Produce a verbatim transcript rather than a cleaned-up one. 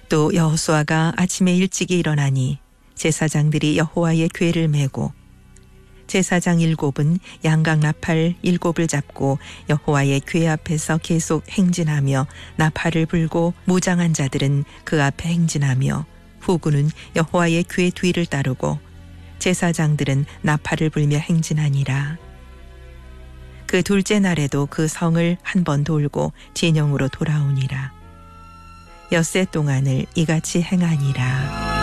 또 여호수아가 아침에 일찍이 일어나니 제사장들이 여호와의 궤를 메고 제사장 일곱은 양각 나팔 일곱을 잡고 여호와의 궤 앞에서 계속 행진하며 나팔을 불고 무장한 자들은 그 앞에 행진하며 후군은 여호와의 궤 뒤를 따르고 제사장들은 나팔을 불며 행진하니라. 그 둘째 날에도 그 성을 한 번 돌고 진영으로 돌아오니라. 엿새 동안을 이같이 행하니라.